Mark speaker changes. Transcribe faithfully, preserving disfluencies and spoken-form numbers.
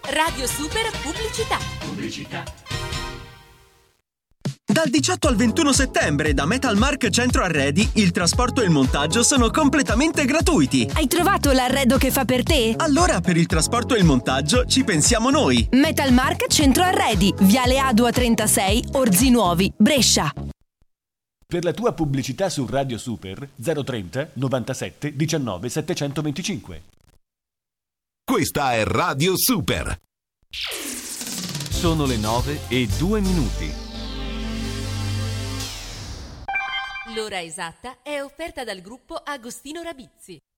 Speaker 1: Radio Super Pubblicità.
Speaker 2: Pubblicità.
Speaker 3: Dal diciotto al ventuno settembre da Metalmark Centro Arredi il trasporto e il montaggio sono completamente gratuiti.
Speaker 4: Hai trovato l'arredo che fa per te?
Speaker 3: Allora per il trasporto e il montaggio ci pensiamo noi.
Speaker 4: Metalmark Centro Arredi, Viale Adua trentasei, Orzinuovi, Brescia.
Speaker 2: Per la tua pubblicità su Radio Super zero trenta novantasette diciannove settecentoventicinque.
Speaker 5: Questa è Radio Super.
Speaker 2: Sono le nove e due minuti.
Speaker 1: L'ora esatta è offerta dal gruppo Agostino Rabizzi.